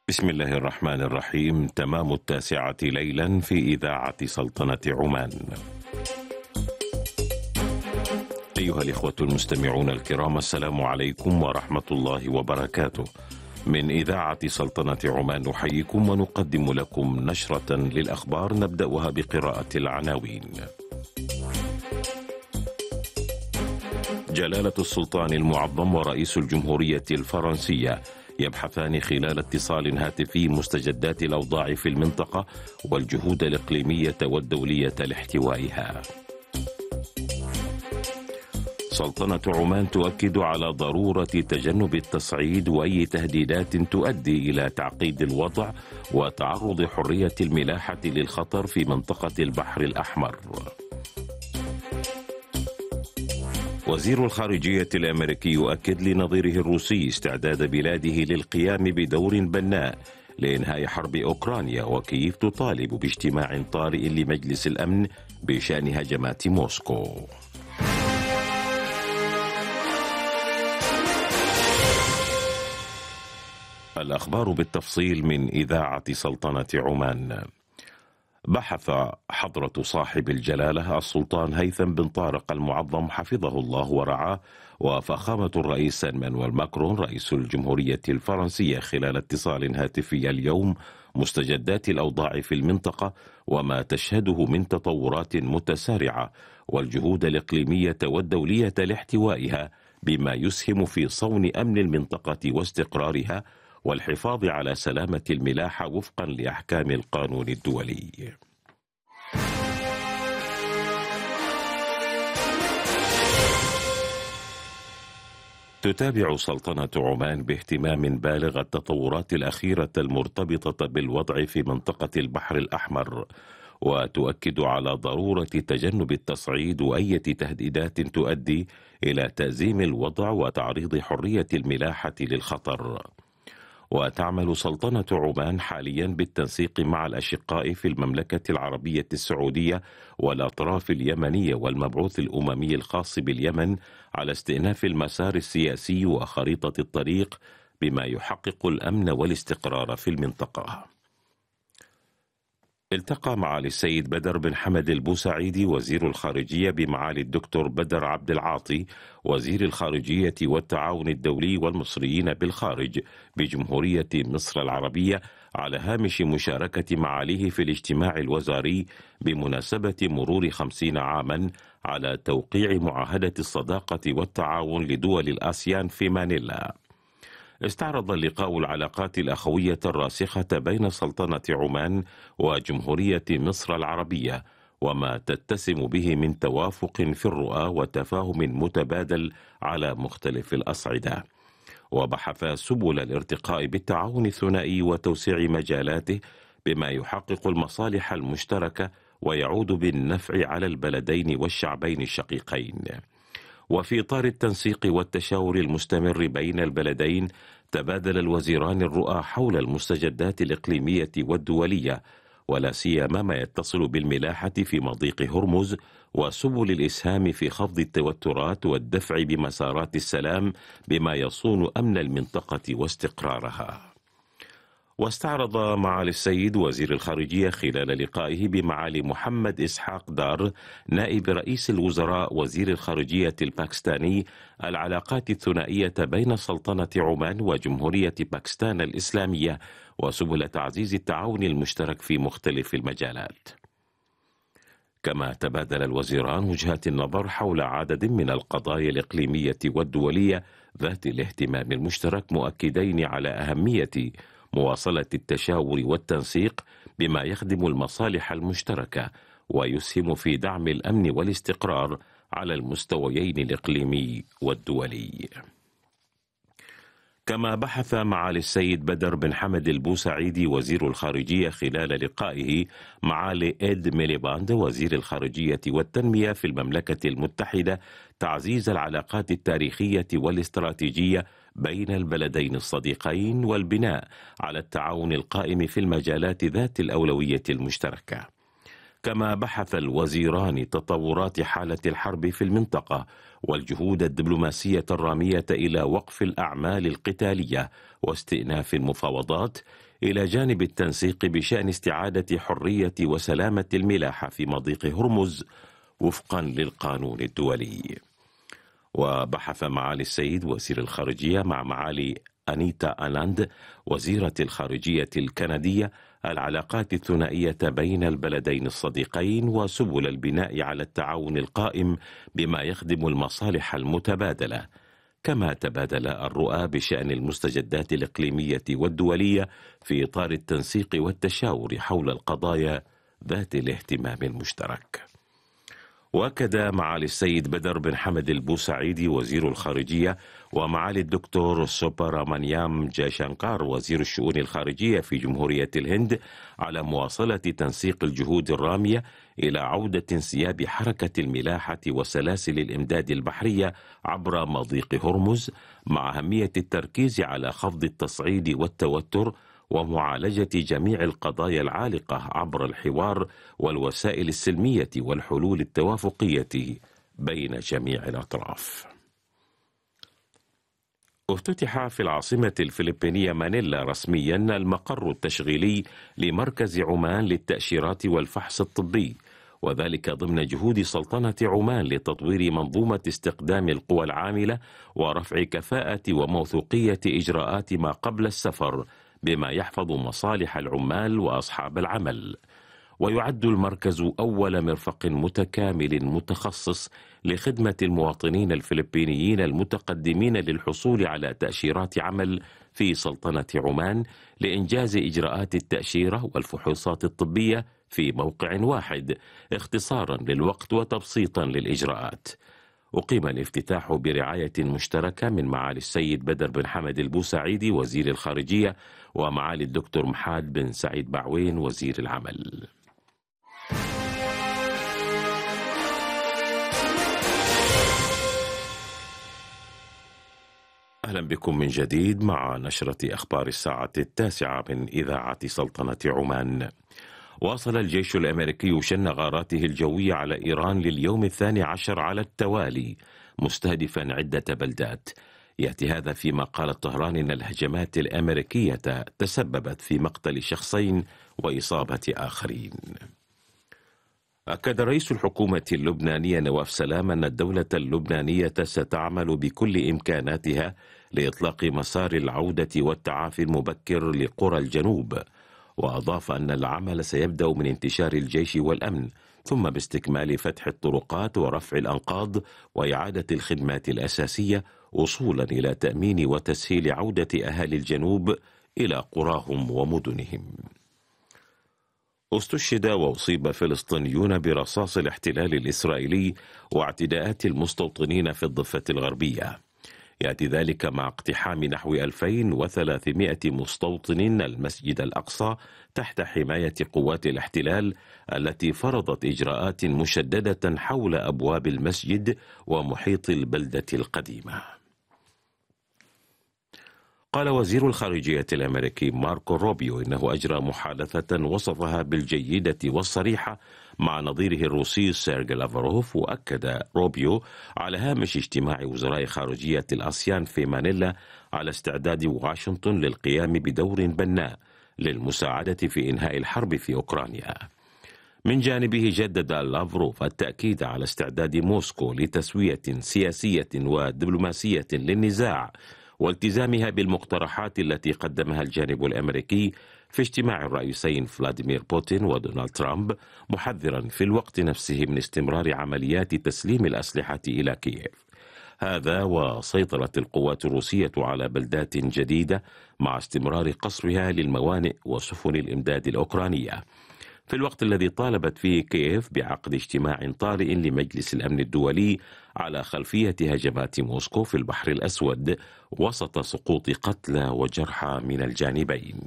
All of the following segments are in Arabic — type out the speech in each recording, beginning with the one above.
بسم الله الرحمن الرحيم. تمام 9 ليلا في إذاعة سلطنة عمان. أيها الإخوة المستمعون الكرام، السلام عليكم ورحمة الله وبركاته. من إذاعة سلطنة عمان نحييكم ونقدم لكم نشرة للأخبار نبدأها بقراءة العناوين. جلالة السلطان المعظم ورئيس الجمهورية الفرنسية يبحثان خلال اتصال هاتفي مستجدات الأوضاع في المنطقة والجهود الإقليمية والدولية لاحتوائها. سلطنة عمان تؤكد على ضرورة تجنب التصعيد وأي تهديدات تؤدي إلى تعقيد الوضع وتعرض حرية الملاحة للخطر في منطقة البحر الأحمر. وزير الخارجية الأمريكي يؤكد لنظيره الروسي استعداد بلاده للقيام بدور بناء لإنهاء حرب أوكرانيا، وكييف تطالب باجتماع طارئ لمجلس الأمن بشأن هجمات موسكو. الأخبار بالتفصيل من إذاعة سلطنة عمان. بحث حضرة صاحب الجلالة السلطان هيثم بن طارق المعظم حفظه الله ورعاه وفخامة الرئيس مانويل ماكرون رئيس الجمهورية الفرنسية خلال اتصال هاتفي اليوم مستجدات الأوضاع في المنطقة وما تشهده من تطورات متسارعة والجهود الإقليمية والدولية لاحتوائها، بما يسهم في صون أمن المنطقة واستقرارها والحفاظ على سلامة الملاحة وفقا لأحكام القانون الدولي. تتابع سلطنة عمان باهتمام بالغ التطورات الأخيرة المرتبطة بالوضع في منطقة البحر الأحمر، وتؤكد على ضرورة تجنب التصعيد وأي تهديدات تؤدي إلى تأزيم الوضع وتعريض حرية الملاحة للخطر. وتعمل سلطنة عمان حاليا بالتنسيق مع الأشقاء في المملكة العربية السعودية والأطراف اليمنية والمبعوث الأممي الخاص باليمن على استئناف المسار السياسي وخريطة الطريق بما يحقق الأمن والاستقرار في المنطقة. التقى معالي السيد بدر بن حمد البوسعيدي وزير الخارجية بمعالي الدكتور بدر عبد العاطي وزير الخارجية والتعاون الدولي والمصريين بالخارج بجمهورية مصر العربية على هامش مشاركة معاليه في الاجتماع الوزاري بمناسبة مرور 50 عاما على توقيع معاهدة الصداقة والتعاون لدول الآسيان في مانيلا. استعرض اللقاء العلاقات الأخوية الراسخة بين سلطنة عمان وجمهورية مصر العربية وما تتسم به من توافق في الرؤى وتفاهم متبادل على مختلف الأصعدة، وبحث سبل الارتقاء بالتعاون الثنائي وتوسيع مجالاته بما يحقق المصالح المشتركة ويعود بالنفع على البلدين والشعبين الشقيقين. وفي إطار التنسيق والتشاور المستمر بين البلدين، تبادل الوزيران الرؤى حول المستجدات الإقليمية والدولية، ولا سيما ما يتصل بالملاحة في مضيق هرمز وسبل الإسهام في خفض التوترات والدفع بمسارات السلام بما يصون أمن المنطقة واستقرارها. واستعرض معالي السيد وزير الخارجية خلال لقائه بمعالي محمد إسحاق دار نائب رئيس الوزراء وزير الخارجية الباكستاني العلاقات الثنائية بين سلطنة عمان وجمهورية باكستان الإسلامية وسبل تعزيز التعاون المشترك في مختلف المجالات. كما تبادل الوزيران وجهات النظر حول عدد من القضايا الإقليمية والدولية ذات الاهتمام المشترك، مؤكدين على أهمية مواصلة التشاور والتنسيق بما يخدم المصالح المشتركة ويسهم في دعم الأمن والاستقرار على المستويين الإقليمي والدولي. كما بحث معالي السيد بدر بن حمد البوسعيدي وزير الخارجية خلال لقائه معالي إد ميليباند وزير الخارجية والتنمية في المملكة المتحدة تعزيز العلاقات التاريخية والاستراتيجية بين البلدين الصديقين والبناء على التعاون القائم في المجالات ذات الأولوية المشتركة. كما بحث الوزيران تطورات حالة الحرب في المنطقة والجهود الدبلوماسية الرامية إلى وقف الأعمال القتالية واستئناف المفاوضات، إلى جانب التنسيق بشأن استعادة حرية وسلامة الملاحة في مضيق هرمز وفقا للقانون الدولي. وبحث معالي السيد وزير الخارجية مع معالي أنيتا أناند وزيرة الخارجية الكندية العلاقات الثنائية بين البلدين الصديقين وسبل البناء على التعاون القائم بما يخدم المصالح المتبادلة، كما تبادل الرؤى بشأن المستجدات الإقليمية والدولية في إطار التنسيق والتشاور حول القضايا ذات الاهتمام المشترك. وأكد معالي السيد بدر بن حمد البوسعيدي وزير الخارجية ومعالي الدكتور سوبرامانيام جاشانكار وزير الشؤون الخارجية في جمهورية الهند على مواصلة تنسيق الجهود الرامية إلى عودة انسياب حركة الملاحة وسلاسل الإمداد البحرية عبر مضيق هرمز، مع أهمية التركيز على خفض التصعيد والتوتر ومعالجة جميع القضايا العالقة عبر الحوار والوسائل السلمية والحلول التوافقية بين جميع الأطراف. افتتح في العاصمة الفلبينية مانيلا رسميا المقر التشغيلي لمركز عمان للتأشيرات والفحص الطبي، وذلك ضمن جهود سلطنة عمان لتطوير منظومة استقدام القوى العاملة ورفع كفاءة وموثوقية إجراءات ما قبل السفر بما يحفظ مصالح العمال وأصحاب العمل. ويعد المركز أول مرفق متكامل متخصص لخدمة المواطنين الفلبينيين المتقدمين للحصول على تأشيرات عمل في سلطنة عمان لإنجاز إجراءات التأشيرة والفحوصات الطبية في موقع واحد، اختصارا للوقت وتبسيطا للإجراءات. أقيم الافتتاح برعاية مشتركة من معالي السيد بدر بن حمد البوسعيدي وزير الخارجية ومعالي الدكتور محاد بن سعيد بعوين وزير العمل. أهلا بكم من جديد مع نشرة أخبار الساعة 9 من إذاعة سلطنة عمان. واصل الجيش الأمريكي شن غاراته الجوية على إيران لليوم 12 على التوالي، مستهدفا عدة بلدات. يأتي هذا فيما قالت طهران إن الهجمات الأمريكية تسببت في مقتل شخصين وإصابة آخرين. أكد رئيس الحكومة اللبنانية نواف سلام أن الدولة اللبنانية ستعمل بكل إمكاناتها لإطلاق مسار العودة والتعافي المبكر لقرى الجنوب، وأضاف أن العمل سيبدأ من انتشار الجيش والأمن، ثم باستكمال فتح الطرقات ورفع الأنقاض وإعادة الخدمات الأساسية، وصولا إلى تأمين وتسهيل عودة أهالي الجنوب إلى قراهم ومدنهم. استشهد وأصيب فلسطينيون برصاص الاحتلال الإسرائيلي واعتداءات المستوطنين في الضفة الغربية. يأتي ذلك مع اقتحام نحو 2300 مستوطن المسجد الأقصى تحت حماية قوات الاحتلال التي فرضت إجراءات مشددة حول أبواب المسجد ومحيط البلدة القديمة. قال وزير الخارجية الأمريكي ماركو روبيو إنه أجرى محادثة وصفها بالجيدة والصريحة مع نظيره الروسي سيرجي لافروف. وأكد روبيو على هامش اجتماع وزراء خارجية الآسيان في مانيلا على استعداد واشنطن للقيام بدور بناء للمساعدة في إنهاء الحرب في أوكرانيا. من جانبه جدد لافروف التأكيد على استعداد موسكو لتسوية سياسية ودبلوماسية للنزاع والتزامها بالمقترحات التي قدمها الجانب الأمريكي في اجتماع الرئيسين فلاديمير بوتين ودونالد ترامب، محذرا في الوقت نفسه من استمرار عمليات تسليم الأسلحة إلى كييف. هذا وسيطرت القوات الروسية على بلدات جديدة مع استمرار قصفها للموانئ وسفن الإمداد الأوكرانية، في الوقت الذي طالبت فيه كييف بعقد اجتماع طارئ لمجلس الأمن الدولي على خلفية هجمات موسكو في البحر الأسود وسط سقوط قتلى وجرحى من الجانبين.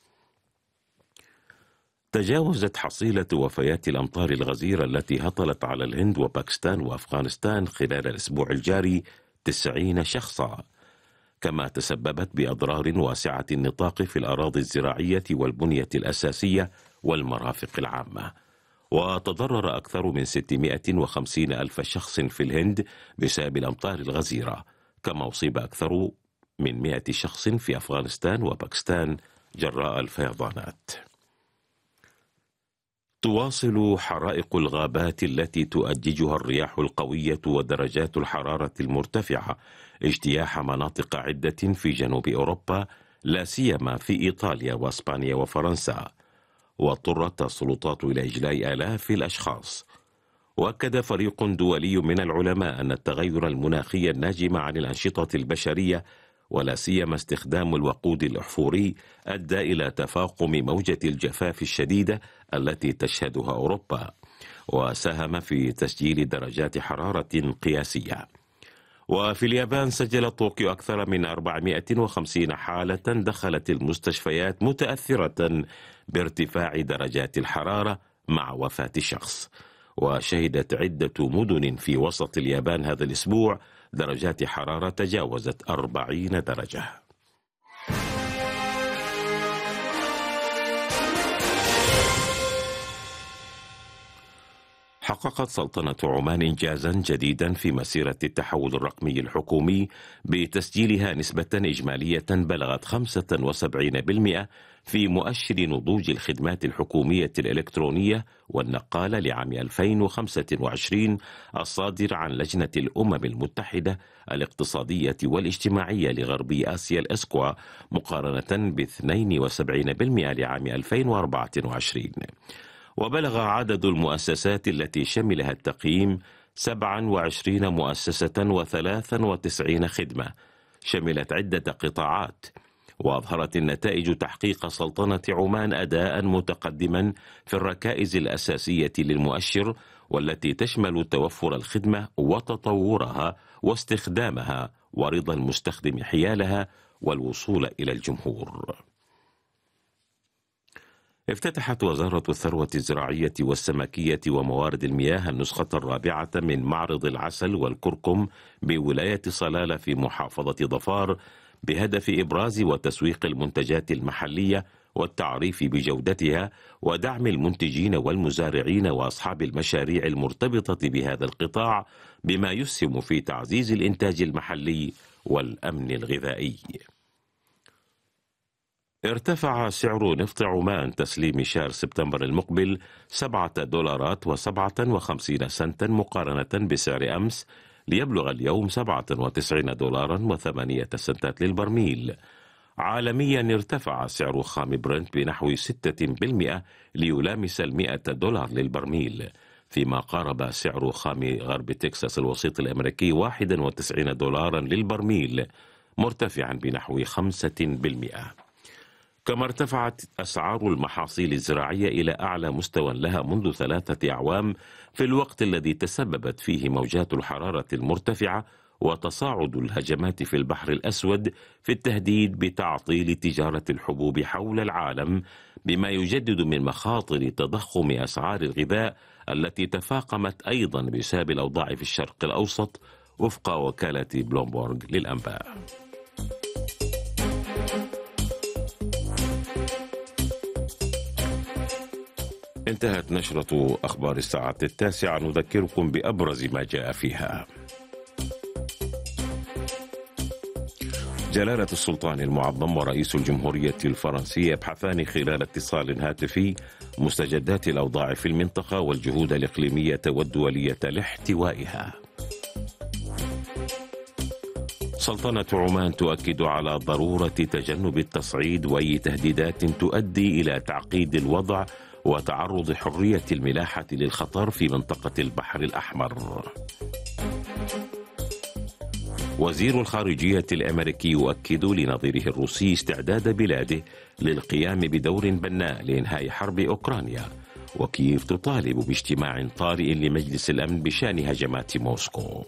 تجاوزت حصيلة وفيات الأمطار الغزيرة التي هطلت على الهند وباكستان وأفغانستان خلال الأسبوع الجاري 90 شخصا، كما تسببت بأضرار واسعة النطاق في الأراضي الزراعية والبنية الأساسية والمرافق العامة. وتضرر أكثر من 650 ألف شخص في الهند بسبب الأمطار الغزيرة، كما أصيب أكثر من 100 شخص في أفغانستان وباكستان جراء الفيضانات. تواصل حرائق الغابات التي تؤججها الرياح القوية ودرجات الحرارة المرتفعة اجتياح مناطق عدة في جنوب أوروبا، لا سيما في إيطاليا وإسبانيا وفرنسا، واضطرت السلطات إلى إجلاء آلاف الأشخاص. وأكد فريق دولي من العلماء أن التغير المناخي الناجم عن الأنشطة البشرية ولا سيما استخدام الوقود الأحفوري أدى إلى تفاقم موجة الجفاف الشديدة التي تشهدها أوروبا، وساهم في تسجيل درجات حرارة قياسية. وفي اليابان سجل طوكيو أكثر من 450 حالة دخلت المستشفيات متأثرة بارتفاع درجات الحرارة مع وفاة شخص. وشهدت عدة مدن في وسط اليابان هذا الأسبوع درجات حرارة تجاوزت 40 درجة. حققت سلطنة عمان إنجازا جديدا في مسيرة التحول الرقمي الحكومي بتسجيلها نسبة إجمالية بلغت 75% في مؤشر نضوج الخدمات الحكومية الإلكترونية والنقالة لعام 2025 الصادر عن لجنة الأمم المتحدة الاقتصادية والاجتماعية لغربي آسيا الإسكوا، مقارنة ب 72% لعام 2024. وبلغ عدد المؤسسات التي شملها التقييم 27 مؤسسة و93 خدمة، شملت عدة قطاعات. وأظهرت النتائج تحقيق سلطنة عمان أداء متقدما في الركائز الأساسية للمؤشر، والتي تشمل توفر الخدمة وتطورها واستخدامها ورضا المستخدم حيالها والوصول إلى الجمهور. افتتحت وزارة الثروة الزراعية والسمكية وموارد المياه النسخة الرابعة من معرض العسل والكركم بولاية صلالة في محافظة ظفار، بهدف إبراز وتسويق المنتجات المحلية والتعريف بجودتها ودعم المنتجين والمزارعين وأصحاب المشاريع المرتبطة بهذا القطاع، بما يسهم في تعزيز الإنتاج المحلي والأمن الغذائي. ارتفع سعر نفط عمان تسليم شهر سبتمبر المقبل $7.57 مقارنة بسعر أمس، ليبلغ اليوم $97.08 للبرميل. عالميا ارتفع سعر خام برنت بنحو 6% ليلامس $100 للبرميل، فيما قارب سعر خام غرب تكساس الوسيط الأمريكي $91 للبرميل، مرتفعا بنحو 5%. كما ارتفعت أسعار المحاصيل الزراعية إلى أعلى مستوى لها منذ 3 أعوام، في الوقت الذي تسببت فيه موجات الحرارة المرتفعة وتصاعد الهجمات في البحر الأسود في التهديد بتعطيل تجارة الحبوب حول العالم، بما يجدد من مخاطر تضخم أسعار الغذاء التي تفاقمت أيضا بسبب الأوضاع في الشرق الأوسط، وفق وكالة بلومبورغ للأنباء. انتهت نشرة أخبار الساعة 9. نذكركم بأبرز ما جاء فيها. جلالة السلطان المعظم ورئيس الجمهورية الفرنسية يبحثان خلال اتصال هاتفي مستجدات الأوضاع في المنطقة والجهود الإقليمية والدولية لاحتوائها. سلطنة عمان تؤكد على ضرورة تجنب التصعيد وأي تهديدات تؤدي إلى تعقيد الوضع وتعرض حرية الملاحة للخطر في منطقة البحر الأحمر. وزير الخارجية الأمريكي يؤكد لنظيره الروسي استعداد بلاده للقيام بدور بناء لإنهاء حرب أوكرانيا، وكييف تطالب باجتماع طارئ لمجلس الأمن بشأن هجمات موسكو.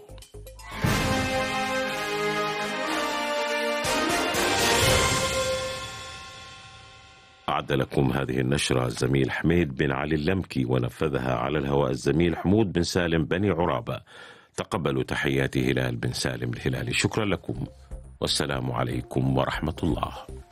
أعد لكم هذه النشرة الزميل حميد بن علي اللمكي، ونفذها على الهواء الزميل حمود بن سالم بني عرابة. تقبلوا تحيات هلال بن سالم الهلالي. شكرا لكم والسلام عليكم ورحمة الله.